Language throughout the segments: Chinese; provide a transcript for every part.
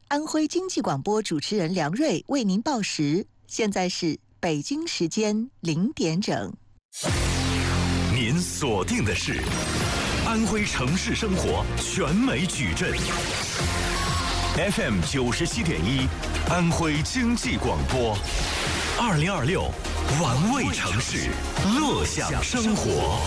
安徽经济广播主持人梁瑞为您报时，现在是北京时间0点整。 您锁定的是安徽城市生活全美矩阵 FM 97.1，安徽经济广播，2026玩味城市，乐享生活。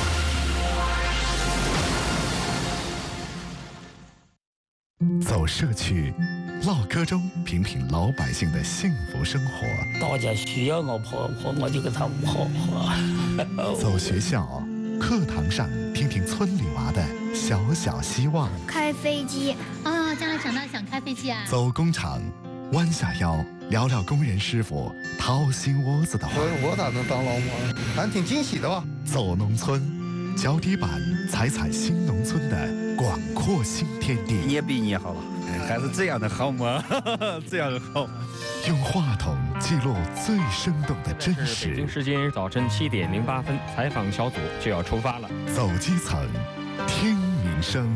走社区，唠嗑中品品老百姓的幸福生活。 大家需要我婆婆，我就给他们婆婆。 走学校，课堂上听听村里娃的小小希望。 开飞机啊，将来长大想开飞机啊。 走工厂，弯下腰聊聊工人师傅掏心窝子的话。 我咋能当劳模呢？还挺惊喜的吧。 走农村，脚底板踩踩新农村的广阔新天地。 你也比你好了，还是这样的好吗？这样的好。 用话筒记录最生动的真实。 北京时间早晨7点08分，采访小组就要出发了。 走基层，听民生。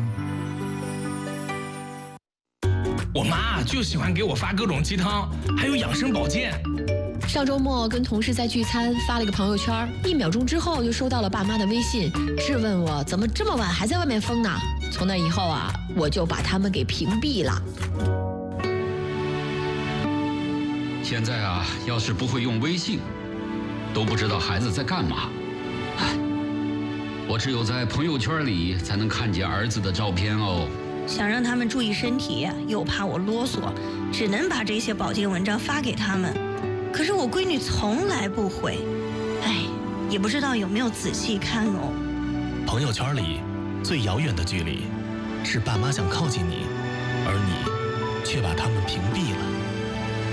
我妈就喜欢给我发各种鸡汤，还有养生保健。 上周末跟同事在聚餐，发了一个朋友圈，1秒钟之后就收到了爸妈的微信，质问我怎么这么晚还在外面疯呢？从那以后啊，我就把他们给屏蔽了。 现在啊，要是不会用微信，都不知道孩子在干嘛。唉，我只有在朋友圈里才能看见儿子的照片哦。 想让他们注意身体，又怕我啰嗦，只能把这些保健文章发给他们。可是我闺女从来不回，唉，也不知道有没有仔细看哦。 朋友圈里最遥远的距离，是爸妈想靠近你，而你却把他们屏蔽了。